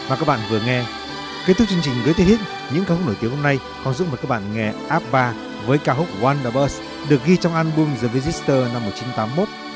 mà các bạn vừa nghe. Kết thúc chương trình với tiết hit những ca khúc nổi tiếng hôm nay, Hoàng Dũng mời các bạn nghe ABBA với ca khúc Wonderburst được ghi trong album The Visitor năm 1981.